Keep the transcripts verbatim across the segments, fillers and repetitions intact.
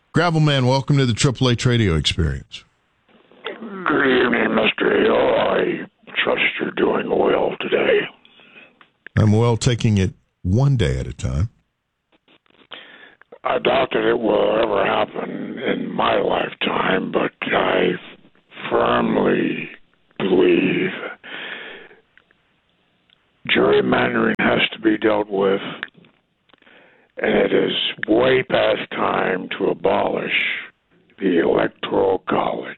Gravelman, welcome to the Triple H Radio Experience. Good evening, Mister Hill. I trust you're doing well today. I'm well, taking it one day at a time. I doubt that it will ever happen in my lifetime, but I firmly believe gerrymandering has to be dealt with, and it is way past time to abolish the Electoral College,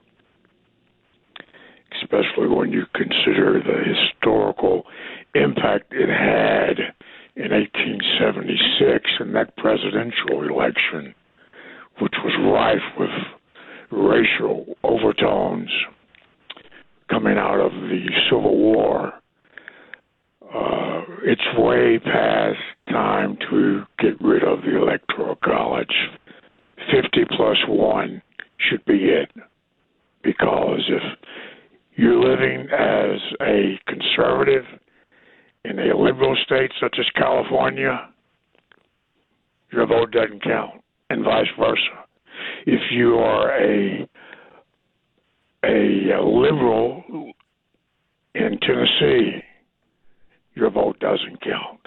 especially when you consider the historical impact it had in eighteen seventy-six in that presidential election, which was rife with racial overtones coming out of the Civil War. Uh, it's way past time to get rid of the Electoral College. fifty plus one should be it, because if you're living as a conservative in a liberal state such as California, your vote doesn't count, and vice versa. If you are a a, a liberal in Tennessee, your vote doesn't count.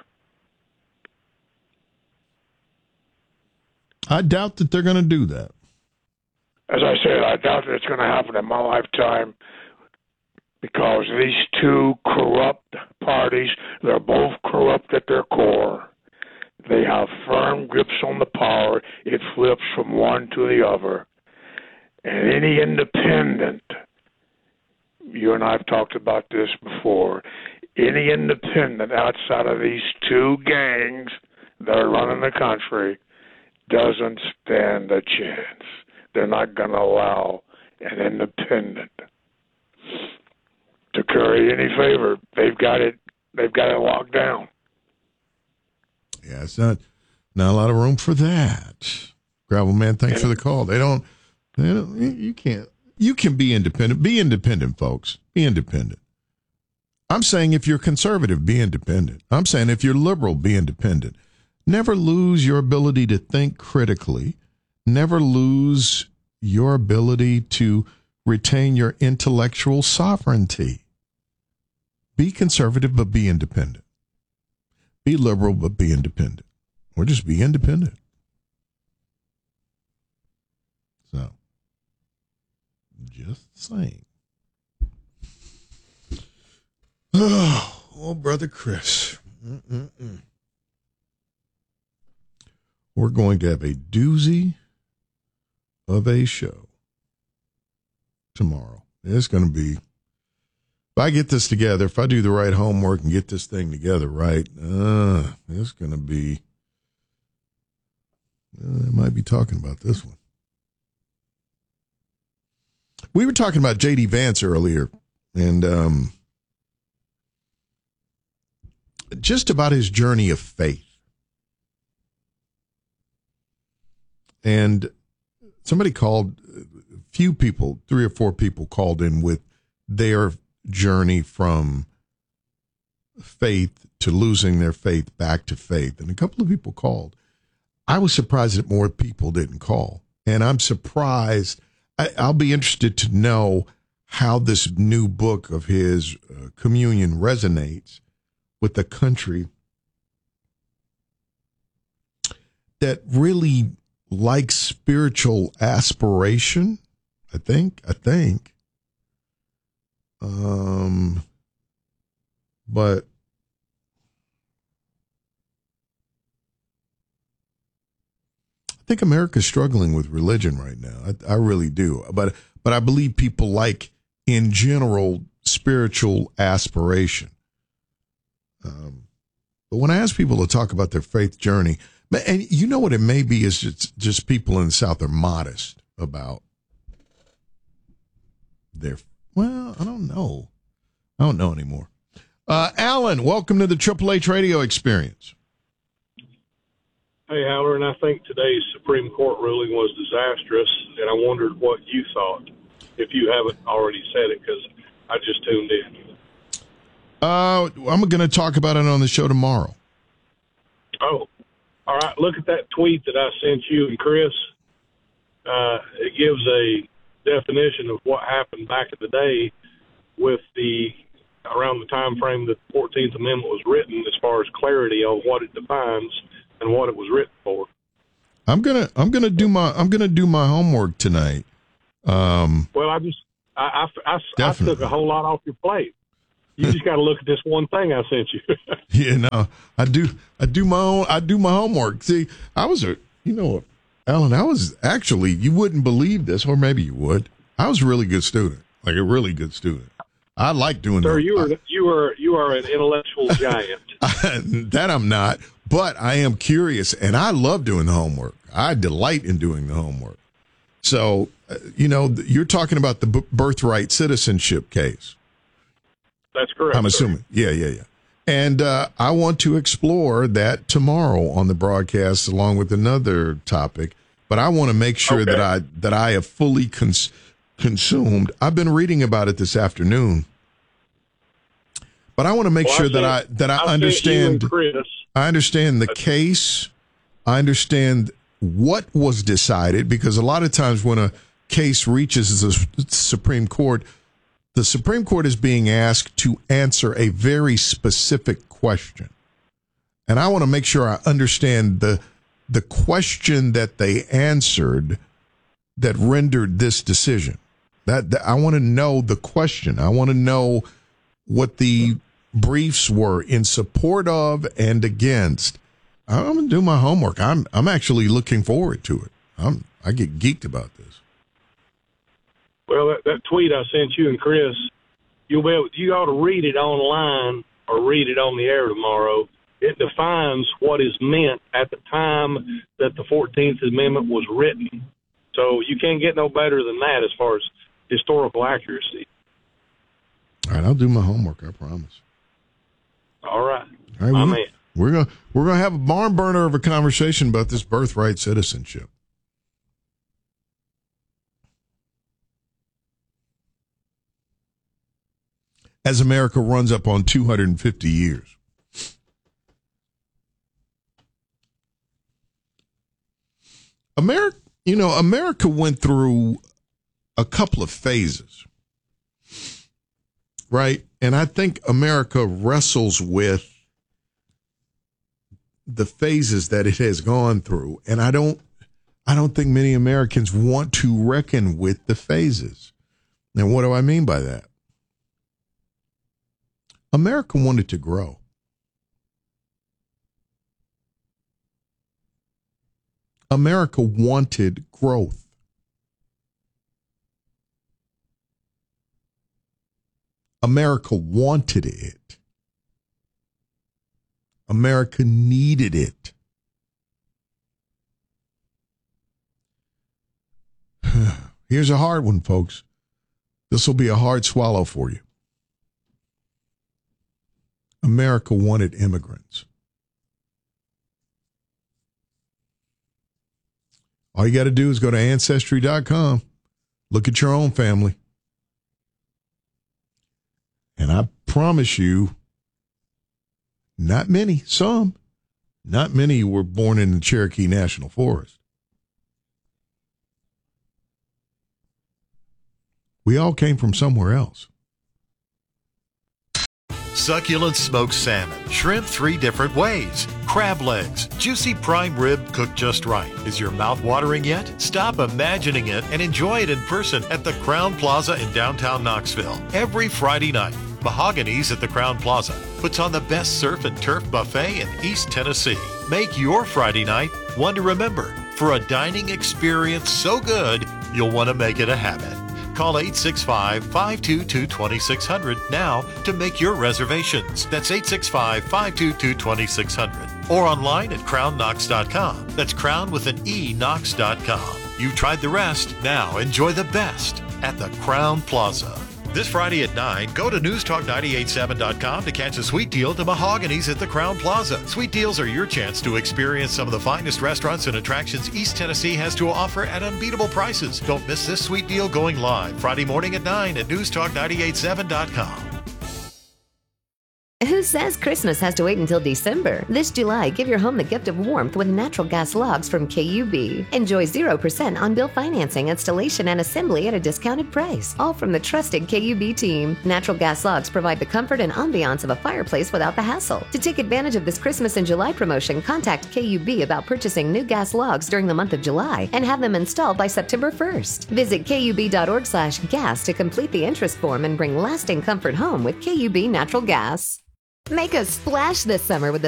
I doubt that they're going to do that. As I said, I doubt that it's going to happen in my lifetime, because these two corrupt parties, they're both corrupt at their core. They have firm grips on the power. It flips from one to the other. And any independent, you and I have talked about this before, any independent outside of these two gangs that are running the country doesn't stand a chance. They're not going to allow an independent to curry any favor. They've got it. They've got it locked down. Yeah, it's not not a lot of room for that. Gravelman, thanks for the call. They don't. They don't. You can't. You can be independent. Be independent, folks. Be independent. I'm saying if you're conservative, be independent. I'm saying if you're liberal, be independent. Never lose your ability to think critically. Never lose your ability to retain your intellectual sovereignty. Be conservative, but be independent. Be liberal, but be independent. Or just be independent. So, just saying. Oh, oh brother Chris. Mm-mm-mm. We're going to have a doozy of a show tomorrow. It's going to be, if I get this together, if I do the right homework and get this thing together right, uh, it's going to be, uh, I might be talking about this one. We were talking about J D Vance earlier, and um, just about his journey of faith. And somebody called, a few people, three or four people called in with their journey from faith to losing their faith back to faith. And a couple of people called. I was surprised that more people didn't call. And I'm surprised. I, I'll be interested to know how this new book of his, uh, Communion, resonates with the country that really likes spiritual aspiration. I think, I think. Um, but I think America's struggling with religion right now. I, I really do. But, but I believe people like, in general, spiritual aspiration. Um, but when I ask people to talk about their faith journey, and you know what it may be is just, just people in the South are modest about their, well, I don't know. I don't know anymore. Uh, Alan, welcome to the Triple H Radio Experience. Hey, Howard, and I think today's Supreme Court ruling was disastrous, and I wondered what you thought, if you haven't already said it, because I just tuned in. Uh, I'm going to talk about it on the show tomorrow. Oh, all right. Look at that tweet that I sent you and Chris. uh, it gives a definition of what happened back in the day with the around the time frame that the fourteenth Amendment was written, as far as clarity on what it defines and what it was written for. I'm gonna I'm gonna do my I'm gonna do my homework tonight. Um, well, I just I, I, I, I took a whole lot off your plate. You just got to look at this one thing I sent you. Yeah, no, I do. I do my own. I do my homework. See, I was a, you know, Alan. I was actually. You wouldn't believe this, or maybe you would. I was a really good student, like a really good student. I like doing that. Sir, you were you were you are an intellectual giant. That I'm not, but I am curious, and I love doing the homework. I delight in doing the homework. So, uh, you know, you're talking about the b- birthright citizenship case. That's correct. I'm assuming. Sir. Yeah, yeah, yeah. And uh, I want to explore that tomorrow on the broadcast, along with another topic. But I want to make sure okay. that I that I have fully cons- consumed. I've been reading about it this afternoon, but I want to make well, sure that I that I, I understand. I understand the case. I understand what was decided, because a lot of times when a case reaches the Supreme Court, the Supreme Court is being asked to answer a very specific question. And I want to make sure I understand the the question that they answered that rendered this decision. That, that I want to know the question. I want to know what the briefs were in support of and against. I'm going to do my homework. I'm I'm actually looking forward to it. I'm I get geeked about this. Well, that, that tweet I sent you and Chris, you'll be able, you ought to read it online or read it on the air tomorrow. It defines what is meant at the time that the fourteenth Amendment was written. So you can't get no better than that as far as historical accuracy. All right, I'll do my homework, I promise. All right. All right, my we're, man. We're gonna we're gonna have a barn burner of a conversation about this birthright citizenship. As America runs up on two hundred fifty years. America, you know, America went through a couple of phases, right? And I think America wrestles with the phases that it has gone through. And I don't, I don't think many Americans want to reckon with the phases. Now, what do I mean by that? America wanted to grow. America wanted growth. America wanted it. America needed it. Here's a hard one, folks. This will be a hard swallow for you. America wanted immigrants. All you got to do is go to Ancestry dot com, look at your own family. And I promise you, not many, some, not many were born in the Cherokee National Forest. We all came from somewhere else. Succulent smoked salmon, shrimp three different ways, crab legs, juicy prime rib cooked just right. Is your mouth watering yet? Stop imagining it and enjoy it in person at the Crown Plaza in downtown Knoxville. Every Friday night, Mahogany's at the Crown Plaza puts on the best surf and turf buffet in East Tennessee. Make your Friday night one to remember for a dining experience so good you'll want to make it a habit. Call eight six five, five two two, two six zero zero now to make your reservations. That's eight six five, five two two, two six zero zero. Or online at crown knox dot com. That's crown with an E, knox dot com. You've tried the rest. Now enjoy the best at the Crown Plaza. This Friday at nine, go to news talk nine eight seven dot com to catch a sweet deal to Mahogany's at the Crown Plaza. Sweet deals are your chance to experience some of the finest restaurants and attractions East Tennessee has to offer at unbeatable prices. Don't miss this sweet deal going live Friday morning at nine at news talk nine eight seven dot com. Who says Christmas has to wait until December? This July, give your home the gift of warmth with natural gas logs from K U B. Enjoy zero percent on-bill financing, installation, and assembly at a discounted price. All from the trusted K U B team. Natural gas logs provide the comfort and ambiance of a fireplace without the hassle. To take advantage of this Christmas and July promotion, contact K U B about purchasing new gas logs during the month of July and have them installed by September first. Visit kub.org slash gas to complete the interest form and bring lasting comfort home with K U B Natural Gas. Make a splash this summer with the